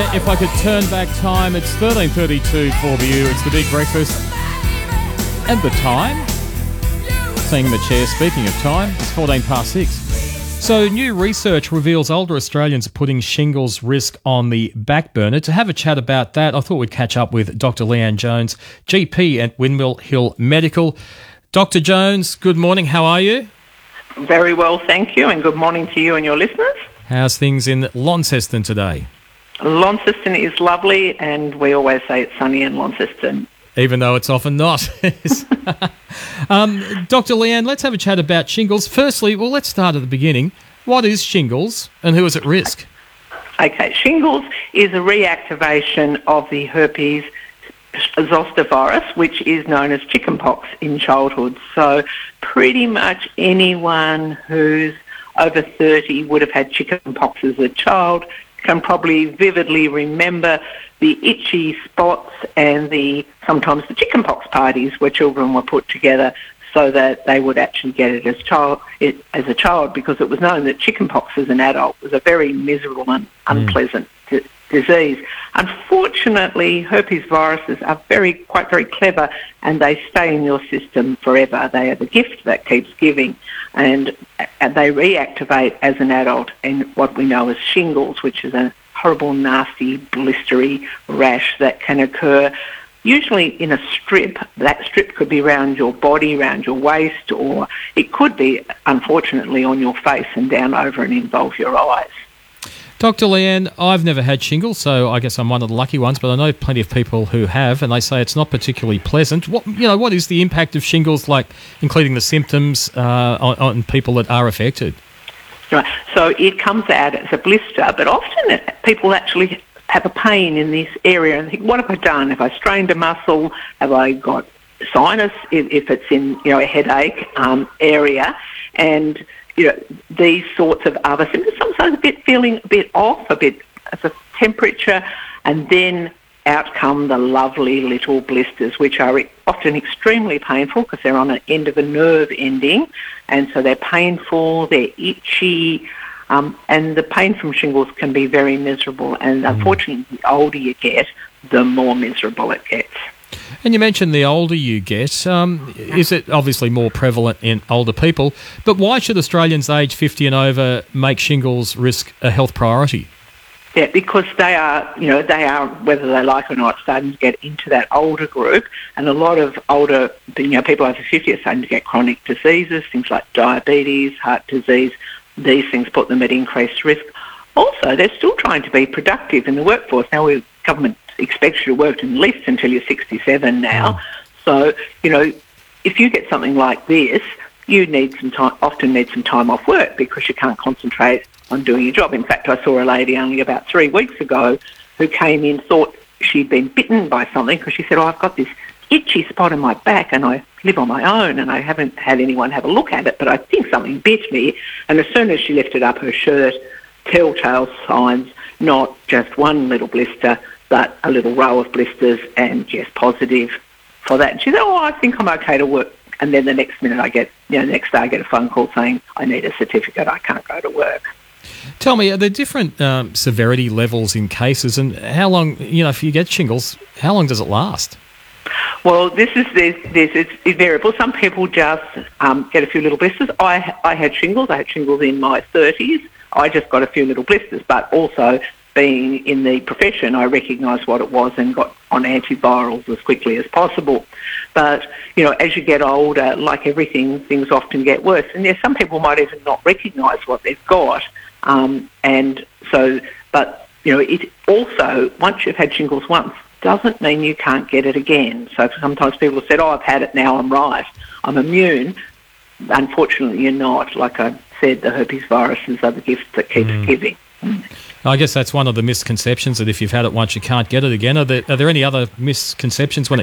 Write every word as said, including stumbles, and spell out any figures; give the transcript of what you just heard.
Yeah, if I could turn back time, it's thirteen thirty-two for you. It's the Big Breakfast. And the time? Seeing the chair, speaking of time, it's fourteen past six. So new research reveals older Australians are putting shingles risk on the back burner. To have a chat about that, I thought we'd catch up with Doctor Leanne Jones, G P at Windmill Hill Medical. Doctor Jones, good morning. How are you? Very well, thank you, and good morning to you and your listeners. How's things in Launceston today? Launceston is lovely, and we always say it's sunny in Launceston. Even though it's often not. um, Doctor Leanne, let's have a chat about shingles. Firstly, well, let's start at the beginning. What is shingles and who is at risk? Okay, shingles is a reactivation of the herpes zoster virus, which is known as chickenpox in childhood. So pretty much anyone who's over thirty would have had chickenpox as a child can probably vividly remember the itchy spots and the sometimes the chickenpox parties where children were put together so that they would actually get it as child it, as a child, because it was known that chickenpox as an adult was a very miserable and unpleasant mm. d- disease. Unfortunately, herpes viruses are very quite very clever, and they stay in your system forever. They are the gift that keeps giving, and, and they reactivate as an adult in what we know as shingles, which is a horrible, nasty, blistery rash that can occur usually in a strip. That strip could be around your body, around your waist, or it could be, unfortunately, on your face and down over and involve your eyes. Doctor Leanne, I've never had shingles, so I guess I'm one of the lucky ones, but I know plenty of people who have, and they say it's not particularly pleasant. What you know, what is the impact of shingles, like including the symptoms uh, on, on people that are affected? Right. So it comes out as a blister, but often people actually have a pain in this area and think, what have I done? Have I strained a muscle? Have I got sinus, if, if it's in you know a headache um, area? And you know, these sorts of other symptoms, sometimes a bit feeling a bit off, a bit of a temperature, and then out come the lovely little blisters, which are often extremely painful because they're on an end of a nerve ending, and so they're painful, they're itchy, um, and the pain from shingles can be very miserable, and unfortunately, the older you get, the more miserable it gets. And you mentioned the older you get. Um, is it obviously more prevalent in older people? But why should Australians aged fifty and over make shingles risk a health priority? Yeah, because they are, you know, they are, whether they like it or not, starting to get into that older group. And a lot of older, you know, people over fifty are starting to get chronic diseases, things like diabetes, heart disease. These things put them at increased risk. Also, they're still trying to be productive in the workforce. Now, we government expects you to work at least until you're sixty-seven now. Mm. So, you know, if you get something like this, you need some time, often need some time off work because you can't concentrate on doing your job. In fact, I saw a lady only about three weeks ago who came in, thought she'd been bitten by something because she said, oh, I've got this itchy spot on my back and I live on my own and I haven't had anyone have a look at it, but I think something bit me. And as soon as she lifted up her shirt, telltale signs, not just one little blister, but a little row of blisters, and yes, positive for that. And she said, oh, I think I'm okay to work. And then the next minute I get, you know, the next day I get a phone call saying I need a certificate, I can't go to work. Tell me, are there different um, severity levels in cases, and how long, you know, if you get shingles, how long does it last? Well, this is this, this it's variable. Some people just um, get a few little blisters. I I had shingles. I had shingles in my thirties. I just got a few little blisters, but also being in the profession, I recognised what it was and got on antivirals as quickly as possible. But, you know, as you get older, like everything, things often get worse. And there's some people might even not recognise what they've got. Um, and so, but, you know, it also, once you've had shingles once, doesn't mean you can't get it again. So sometimes people said, oh, I've had it now, I'm right, I'm immune. Unfortunately, you're not. Like I said, the herpes viruses are the gift that keeps mm. giving. Mm. I guess that's one of the misconceptions, that if you've had it once, you can't get it again. Are there, are there any other misconceptions when it